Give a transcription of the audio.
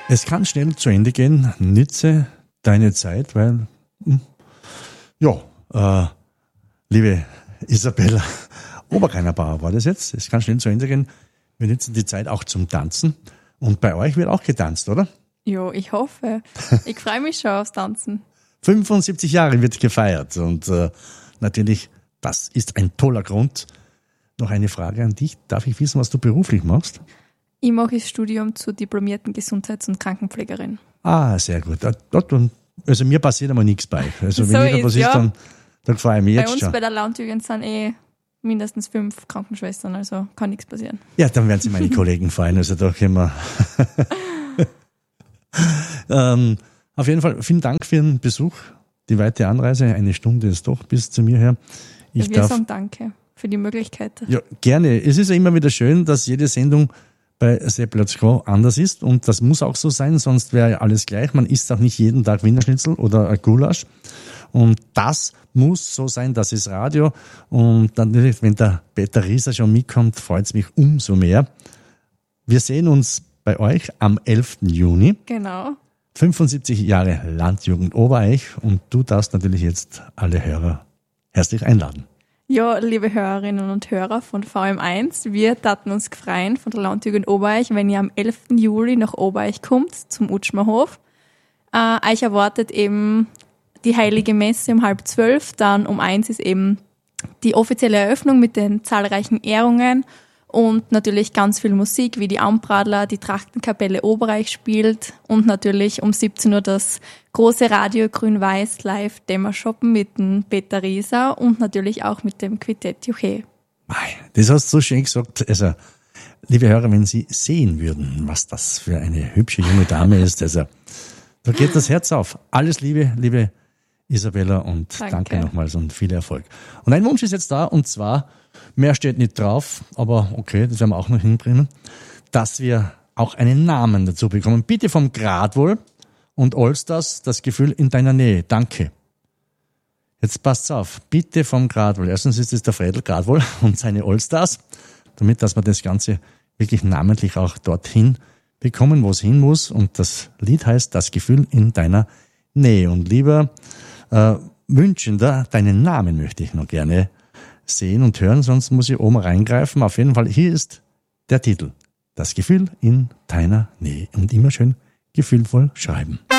Es kann schnell zu Ende gehen. Nütze deine Zeit, weil, liebe Isabella Oberkeinerbauer war das jetzt. Es kann schnell zu Ende gehen. Wir nützen die Zeit auch zum Tanzen. Und bei euch wird auch getanzt, oder? Jo, ich hoffe. Ich freue mich schon aufs Tanzen. 75 Jahre wird gefeiert. Und natürlich, das ist ein toller Grund. Noch eine Frage an dich. Darf ich wissen, was du beruflich machst? Ich mache das Studium zur diplomierten Gesundheits- und Krankenpflegerin. Ah, sehr gut. Also mir passiert aber nichts bei. Also wenn So irgendwas ist, ist, dann freue ich mich Bei jetzt uns schon. bei der Landjugend sind mindestens 5 Krankenschwestern, also kann nichts passieren. Ja, dann werden sich meine Kollegen freuen. Also da können wir. Auf jeden Fall vielen Dank für den Besuch. Die weite Anreise, 1 Stunde ist doch bis zu mir her. Wir sagen danke für die Möglichkeit. Ja, gerne. Es ist ja immer wieder schön, dass jede Sendung bei Sepp Let's Go anders ist und das muss auch so sein, sonst wäre ja alles gleich. Man isst auch nicht jeden Tag Wiener Schnitzel oder ein Gulasch und das muss so sein, das ist Radio und natürlich, wenn der Peter Rieser schon mitkommt, freut es mich umso mehr. Wir sehen uns bei euch am 11. Juni. Genau. 75 Jahre Landjugend Obereich und du darfst natürlich jetzt alle Hörer herzlich einladen. Ja, liebe Hörerinnen und Hörer von VM1, wir taten uns gefreien von der Landjugend Obereich, wenn ihr am 11. Juli nach Obereich kommt, zum Utschmerhof. Euch erwartet eben die Heilige Messe um 11:30, dann um 1 ist eben die offizielle Eröffnung mit den zahlreichen Ehrungen und natürlich ganz viel Musik, wie die Ambradler, die Trachtenkapelle Obereich spielt und natürlich um 17 Uhr das große Radio Grün-Weiß live Dämmershoppen mit dem Peter Rieser und natürlich auch mit dem Quartett Juche. Das hast du so schön gesagt. Also, liebe Hörer, wenn Sie sehen würden, was das für eine hübsche junge Dame ist, also da geht das Herz auf. Alles Liebe, liebe Isabella und danke nochmals und viel Erfolg. Und ein Wunsch ist jetzt da und zwar, mehr steht nicht drauf, aber okay, das werden wir auch noch hinbringen, dass wir auch einen Namen dazu bekommen. Bitte vom Gradwohl und Allstars, das Gefühl in deiner Nähe. Danke. Jetzt passt's auf. Bitte vom Gradwohl. Erstens ist es der Fredel Gradwohl und seine Allstars, damit, dass wir das Ganze wirklich namentlich auch dorthin bekommen, wo es hin muss. Und das Lied heißt Das Gefühl in deiner Nähe. Und lieber Wünschender, deinen Namen möchte ich noch gerne sehen und hören, sonst muss ich oben reingreifen. Auf jeden Fall, hier ist der Titel. Das Gefühl in deiner Nähe. Und immer schön gefühlvoll schreiben.